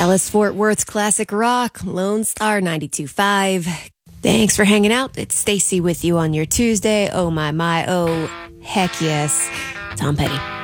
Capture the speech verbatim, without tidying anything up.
Dallas Fort Worth's classic rock, Lone Star ninety-two point five. Thanks for hanging out. It's Stacy with you on your Tuesday. Oh my, my, oh, heck yes. Tom Petty.